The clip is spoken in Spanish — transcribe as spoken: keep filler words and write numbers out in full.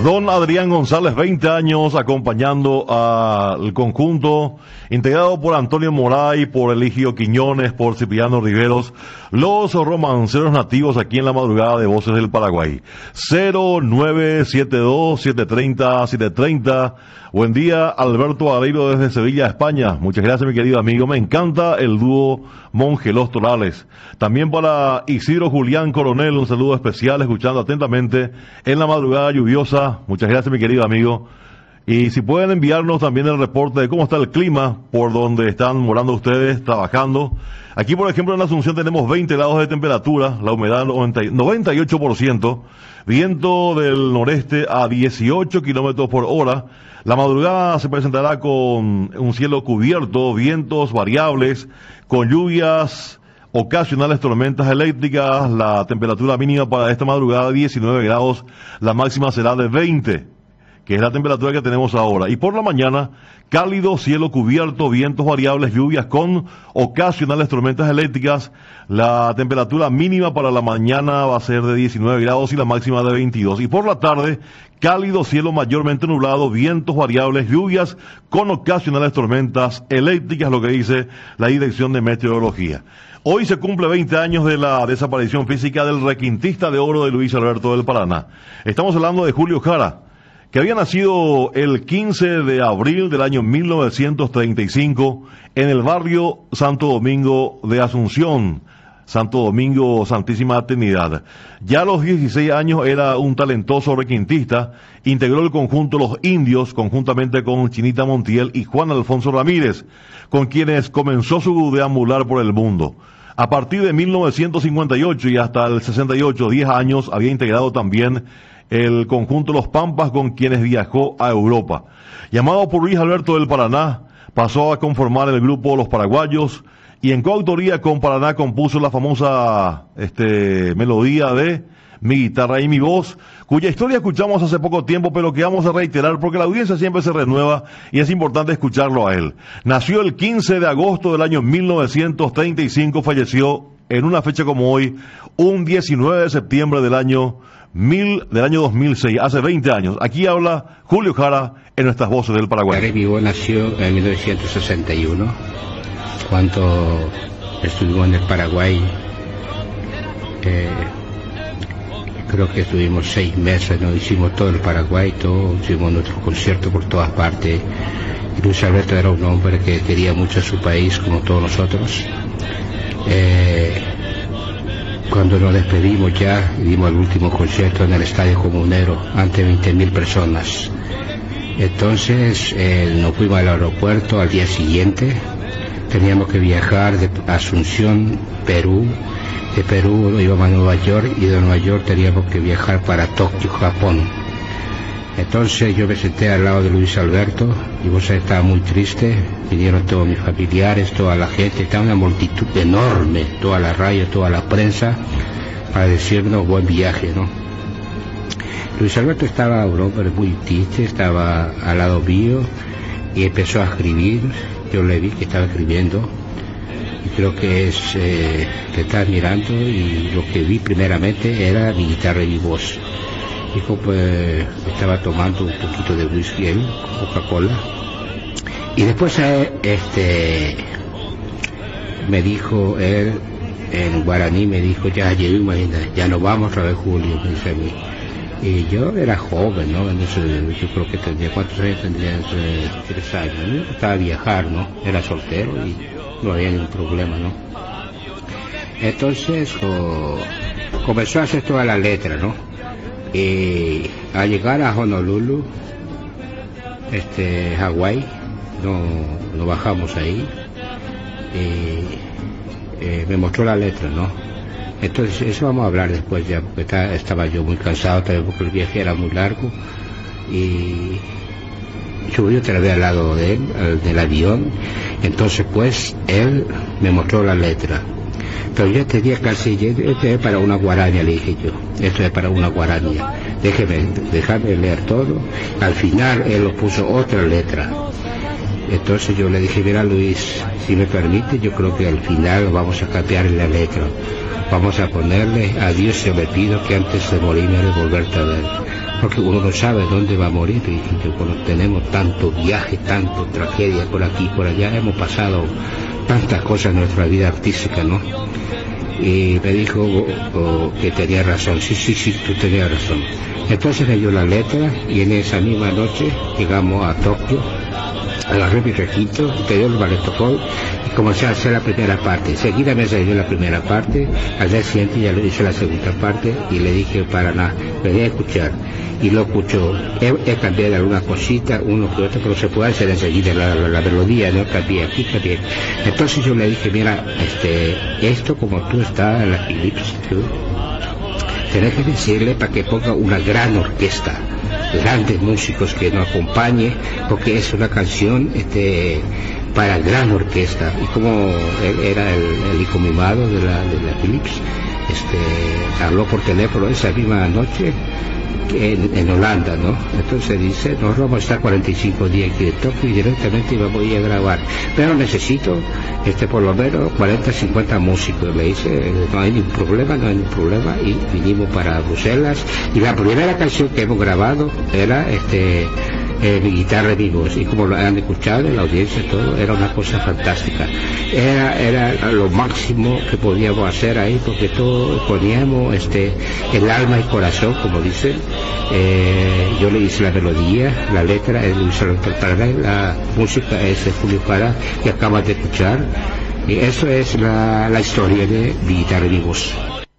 Don Adrián González, veinte años acompañando al conjunto integrado por Antonio Moray, por Eligio Quiñones, por Cipriano Riveros, los romanceros nativos aquí en la madrugada de Voces del Paraguay. cero nueve siete dos, siete tres cero, siete tres cero. Buen día, Alberto Areiro desde Sevilla, España. Muchas gracias, mi querido amigo. Me encanta el dúo Monje Los Torales. También para Isidro Julián Coronel, un saludo especial, escuchando atentamente en la madrugada lluviosa. Muchas gracias, mi querido amigo. Y si pueden enviarnos también el reporte de cómo está el clima por donde están morando ustedes, trabajando. Aquí, por ejemplo, en la Asunción tenemos veinte grados de temperatura, la humedad noventa y ocho por ciento, viento del noreste a dieciocho kilómetros por hora. La madrugada se presentará con un cielo cubierto, vientos variables, con lluvias ocasionales, tormentas eléctricas. La temperatura mínima para esta madrugada diecinueve grados, la máxima será de veinte, que es la temperatura que tenemos ahora. Y por la mañana, cálido, cielo cubierto, vientos variables, lluvias con ocasionales tormentas eléctricas. La temperatura mínima para la mañana va a ser de diecinueve grados y la máxima de veintidós. Y por la tarde, cálido, cielo mayormente nublado, vientos variables, lluvias con ocasionales tormentas eléctricas, lo que dice la Dirección de Meteorología. Hoy se cumple veinte años de la desaparición física del requintista de oro de Luis Alberto del Paraná. Estamos hablando de Julio Jara, que había nacido el quince de abril del año mil novecientos treinta y cinco en el barrio Santo Domingo de Asunción, Santo Domingo Santísima Trinidad. Ya a los dieciséis años era un talentoso requintista, integró el conjunto Los Indios, conjuntamente con Chinita Montiel y Juan Alfonso Ramírez, con quienes comenzó su deambular por el mundo. A partir de mil novecientos cincuenta y ocho y hasta el sesenta y ocho, diez años, había integrado también el conjunto Los Pampas, con quienes viajó a Europa. Llamado por Luis Alberto del Paraná, pasó a conformar el grupo Los Paraguayos, y en coautoría con Paraná compuso la famosa este, melodía de Mi Guitarra y Mi Voz, cuya historia escuchamos hace poco tiempo, pero que vamos a reiterar porque la audiencia siempre se renueva y es importante escucharlo a él. Nació el quince de agosto del año mil novecientos treinta y cinco, falleció en una fecha como hoy, un diecinueve de septiembre del año Mil, del año dos mil seis, hace veinte años. Aquí habla Julio Jara en nuestras Voces del Paraguay. Jara Vivo nació en mil novecientos sesenta y uno, cuando estuvimos en el Paraguay. Eh, creo que estuvimos seis meses, nos hicimos todo el Paraguay, todo, hicimos nuestros conciertos por todas partes. Y Luis Alberto era un hombre que quería mucho a su país, como todos nosotros. Eh, Cuando nos despedimos ya, dimos el último concierto en el Estadio Comunero ante veinte mil personas. Entonces eh, nos fuimos al aeropuerto al día siguiente. Teníamos que viajar de Asunción, Perú. De Perú íbamos a Nueva York y de Nueva York teníamos que viajar para Tokio, Japón. Entonces yo me senté al lado de Luis Alberto y vos estaba muy triste. Vinieron todos mis familiares, toda la gente, estaba una multitud enorme, toda la radio, toda la prensa, para decirnos buen viaje, ¿no? Luis Alberto estaba un hombre muy triste, estaba al lado mío y empezó a escribir. Yo le vi que estaba escribiendo y creo que es eh, que estaba mirando, y lo que vi primeramente era Mi Guitarra y Mi Voz. Dijo, pues estaba tomando un poquito de whisky, él, Coca-Cola, y después eh, este me dijo él en guaraní, me dijo, ya ya nos vamos otra vez, Julio, me dice a mí. Y yo era joven, ¿no? Entonces, yo creo que tendría, ¿cuántos años tendría? Tres años, ¿no? Yo estaba a viajar, ¿no? Era soltero y no había ningún problema, ¿no? Entonces oh, comenzó a hacer toda la letra, ¿no? Y al llegar a Honolulu, este, Hawái, no, no bajamos ahí, y eh, me mostró la letra, ¿no? Entonces eso vamos a hablar después ya, porque está, estaba yo muy cansado también, porque el viaje era muy largo, y yo otra vez al lado de él, del avión. Entonces pues él me mostró la letra, pero yo tenía casi, esto es para una guaraña, le dije yo, esto es para una guaraña, déjeme, déjame leer todo. Al final él lo puso otra letra. Entonces yo le dije, mira Luis, si me permite, yo creo que al final vamos a cambiar la letra, vamos a ponerle: a Dios yo me pido que antes de morir me de volverte a ver. porque uno no sabe dónde va a morir, y que cuando tenemos tanto viaje, tanto tragedia por aquí y por allá, hemos pasado tantas cosas en nuestra vida artística, ¿no? Y me dijo oh, oh, que tenía razón. Sí, sí, sí, tú tenías razón. Entonces leyó la letra y en esa misma noche llegamos a Tokio, agarré mi requinto, te dio el maletofón y comencé a hacer la primera parte. Enseguida me salió la primera parte, al día siguiente ya le hice la segunda parte y le dije para nada, venía a escuchar. Y lo escuchó. He, he cambiado alguna cosita, uno que otro, pero se puede hacer enseguida la, la, la melodía, no cambié aquí, cambié. Entonces yo le dije, mira, este, esto como tú estás en la Philips, tú, tenés que decirle para que ponga una gran orquesta, grandes músicos que nos acompañe, porque es una canción este para gran orquesta. Y como él era el, el hijo mimado de la, de la Philips, este, habló por teléfono esa misma noche en, en Holanda, ¿no? Entonces dice, nos vamos a estar cuarenta y cinco días aquí de Tokio y directamente vamos a ir a grabar, pero necesito este por lo menos cuarenta, cincuenta músicos. Le dice, no hay ningún problema, no hay ningún problema, y vinimos para Bruselas, y la primera canción que hemos grabado era este eh, mi guitarra vivos, y como lo han escuchado en la audiencia todo, era una cosa fantástica, era, era lo máximo que podíamos hacer ahí, porque todo poníamos este el alma y corazón, como dicen. Eh, yo le hice la melodía, la letra es Luis Alberto Parra, la música es de Julio Parra, que acabas de escuchar, y eso es la, la historia de mi guitarra vivos.